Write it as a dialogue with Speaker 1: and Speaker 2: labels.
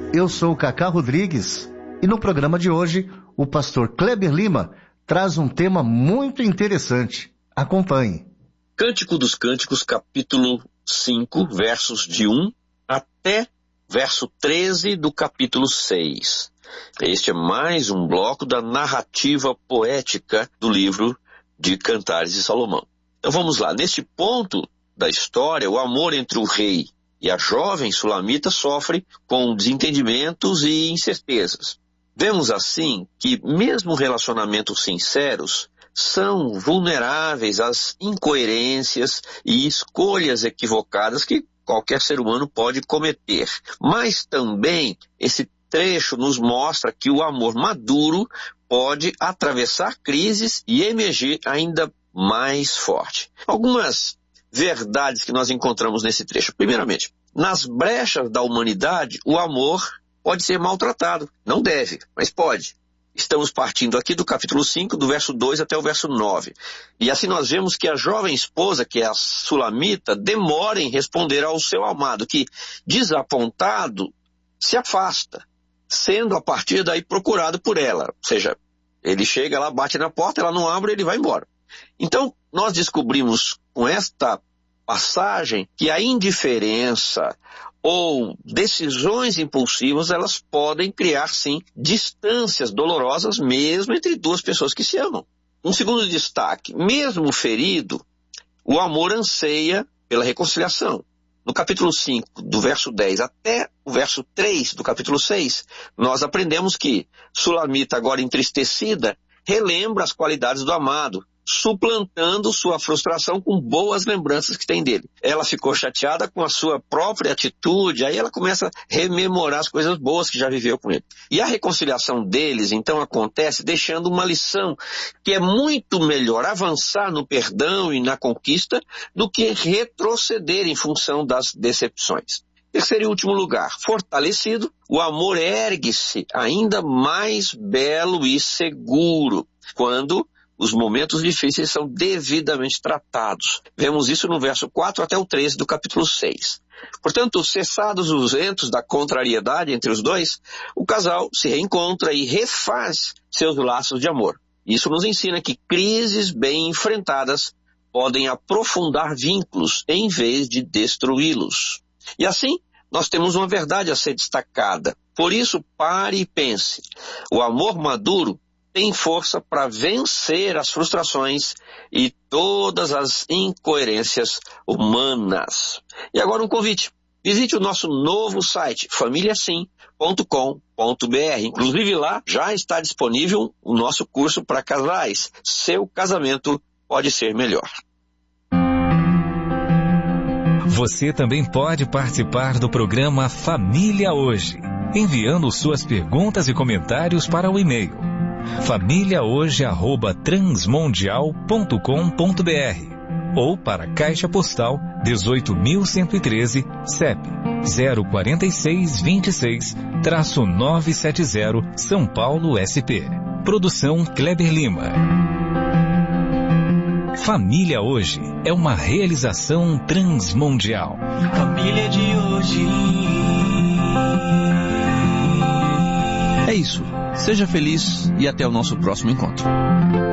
Speaker 1: Eu sou o Cacá Rodrigues e no programa de hoje o pastor Kleber Lima traz um tema muito interessante. Acompanhe.
Speaker 2: Cântico dos Cânticos, capítulo 5, versos de 1 até verso 13 do capítulo 6. Este é mais um bloco da narrativa poética do livro de Cantares de Salomão. Então vamos lá. Neste ponto da história, o amor entre o rei e a jovem sulamita sofre com desentendimentos e incertezas. Vemos assim que mesmo relacionamentos sinceros são vulneráveis às incoerências e escolhas equivocadas que qualquer ser humano pode cometer. Mas também esse trecho nos mostra que o amor maduro pode atravessar crises e emergir ainda mais forte. Algumas verdades que nós encontramos nesse trecho. Primeiramente, nas brechas da humanidade, o amor pode ser maltratado. Não deve, mas pode. Estamos partindo aqui do capítulo 5, do verso 2 até o verso 9. E assim nós vemos que a jovem esposa, que é a sulamita, demora em responder ao seu amado, que, desapontado, se afasta, sendo a partir daí procurado por ela. Ou seja, ele chega lá, bate na porta, ela não abre, ele vai embora. Então, nós descobrimos com esta passagem que a indiferença ou decisões impulsivas, elas podem criar, sim, distâncias dolorosas mesmo entre duas pessoas que se amam. Um segundo destaque, mesmo ferido, o amor anseia pela reconciliação. No capítulo 5, do verso 10 até o verso 3 do capítulo 6, nós aprendemos que Sulamita, agora entristecida, relembra as qualidades do amado, suplantando sua frustração com boas lembranças que tem dele. Ela ficou chateada com a sua própria atitude, aí ela começa a rememorar as coisas boas que já viveu com ele. E a reconciliação deles, então, acontece deixando uma lição que é muito melhor avançar no perdão e na conquista do que retroceder em função das decepções. Terceiro e último lugar, fortalecido, o amor ergue-se ainda mais belo e seguro quando os momentos difíceis são devidamente tratados. Vemos isso no verso 4 até o 13 do capítulo 6. Portanto, cessados os ventos da contrariedade entre os dois, o casal se reencontra e refaz seus laços de amor. Isso nos ensina que crises bem enfrentadas podem aprofundar vínculos em vez de destruí-los. E assim, nós temos uma verdade a ser destacada. Por isso, pare e pense. O amor maduro tem força para vencer as frustrações e todas as incoerências humanas. E agora um convite. Visite o nosso novo site, familiasim.com.br. Inclusive lá já está disponível o nosso curso para casais. Seu casamento pode ser melhor.
Speaker 3: Você também pode participar do programa Família Hoje, enviando suas perguntas e comentários para o e-mail famíliahoje@transmundial.com.br ou para Caixa Postal 18.113, CEP 04626-970, São Paulo, SP. Produção Kleber Lima. Família Hoje é uma realização transmundial.
Speaker 4: Família de hoje.
Speaker 5: É isso. Seja feliz e até o nosso próximo encontro.